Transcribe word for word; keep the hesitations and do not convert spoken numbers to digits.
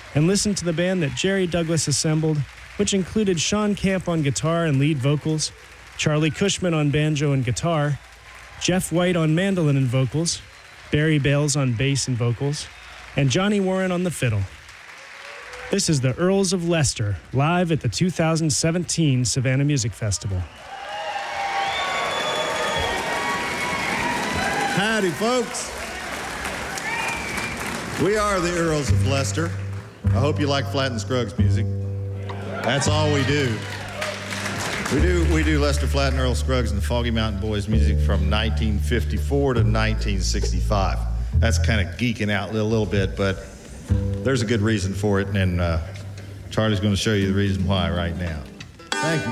and listen to the band that Jerry Douglas assembled, which included Sean Camp on guitar and lead vocals, Charlie Cushman on banjo and guitar, Jeff White on mandolin and vocals, Barry Bales on bass and vocals, and Johnny Warren on the fiddle. This is the Earls of Leicester, live at the two thousand seventeen Savannah Music Festival. Howdy, folks. We are the Earls of Leicester. I hope you like Flatt and Scruggs music. That's all we do. We do we do Lester Flatt and Earl Scruggs and the Foggy Mountain Boys music from nineteen fifty-four to nineteen sixty-five. That's kind of geeking out a little, little bit, but there's a good reason for it, and uh, Charlie's going to show you the reason why right now. Thank you.